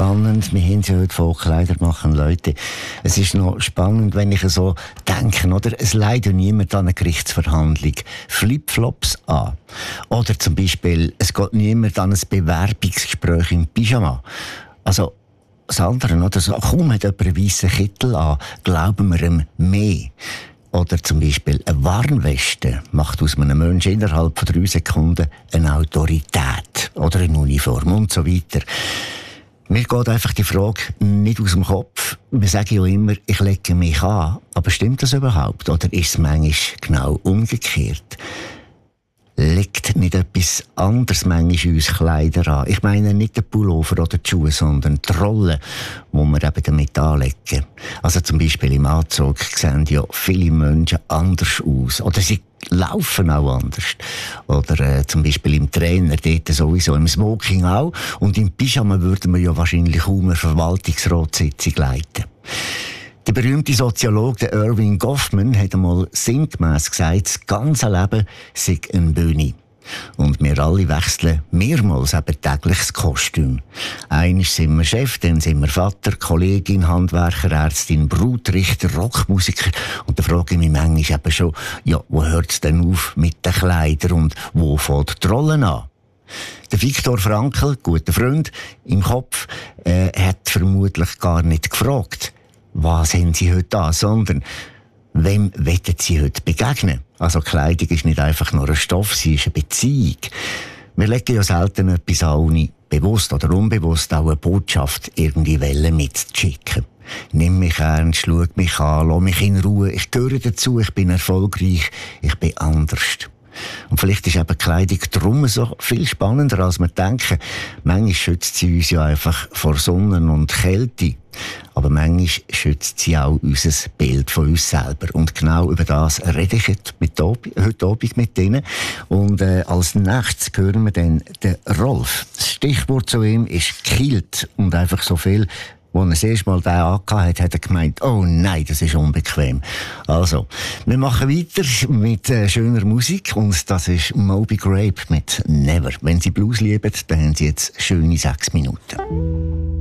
spannend. Wir haben ja heute von Kleider machen, Leute. Es ist noch spannend, wenn ich so denke, oder? Es leidet niemand an einer Gerichtsverhandlung Flipflops an. Oder zum Beispiel, es geht niemand an ein Bewerbungsgespräch im Pyjama. Also, das andere, oder? So, kaum hat jemand einen weissen Kittel an, glauben wir ihm mehr. Oder zum Beispiel eine Warnweste macht aus einem Menschen innerhalb von 3 Sekunden eine Autorität. Oder eine Uniform und so weiter. Mir geht einfach die Frage nicht aus dem Kopf. Wir sagen ja immer, ich lege mich an. Aber stimmt das überhaupt? Oder ist es manchmal genau umgekehrt? Legt nicht etwas anderes manchmal uns Kleider an? Ich meine nicht den Pullover oder die Schuhe, sondern die Rolle, die wir eben damit anlegen. Also zum Beispiel im Anzug sehen ja viele Menschen anders aus. Oder sie laufen auch anders. Oder zum Beispiel im Trainer, dort sowieso, im Smoking auch. Und im Pyjama würden wir ja wahrscheinlich kaum eine Verwaltungsratssitzung leiten. Der berühmte Soziologe Erving Goffman hat einmal sinngemäss gesagt, das ganze Leben sei eine Bühne. Und wir alle wechseln mehrmals eben täglich das Kostüm. Einmal sind wir Chef, dann sind wir Vater, Kollegin, Handwerker, Ärztin, Brut, Richter, Rockmusiker. Und da frage ich mich manchmal eben schon, ja, wo hört es denn auf mit den Kleidern und wo fängt die Rollen an? Der Viktor Frankl, guter Freund, im Kopf, hat vermutlich gar nicht gefragt, was haben Sie heute an, sondern wem wollen Sie heute begegnen? Also Kleidung ist nicht einfach nur ein Stoff, sie ist eine Beziehung. Wir legen ja selten etwas an, ohne bewusst oder unbewusst auch eine Botschaft irgendwie mitzuschicken. Nimm mich ernst, schau mich an, lass mich in Ruhe, ich gehöre dazu, ich bin erfolgreich, ich bin anders. Und vielleicht ist eben Kleidung drum so viel spannender, als wir denken. Manchmal schützt sie uns ja einfach vor Sonne und Kälte. Aber manchmal schützt sie auch unser Bild von uns selber. Und genau über das rede ich heute Abend mit Ihnen. Und als nächstes hören wir dann den Rolf. Das Stichwort zu ihm ist Kilt. Und einfach so viel. Als er das erste Mal den angehört hat er gemeint, oh nein, das ist unbequem. Also, wir machen weiter mit schöner Musik und das ist Moby Grape mit Never. Wenn Sie Blues lieben, dann haben Sie jetzt schöne 6 Minuten.